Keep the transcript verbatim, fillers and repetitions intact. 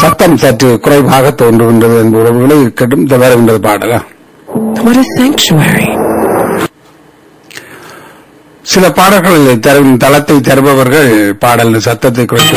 சத்தம் சற்று குறைவாக தோன்றுகின்றது என்பவர்களை இருக்கட்டும். இந்த வருகின்றது பாடலா. What a sanctuary. சில பாடல்களில் தரும் தளத்தை தருபவர்கள் பாடல் சத்தத்தை குறைத்து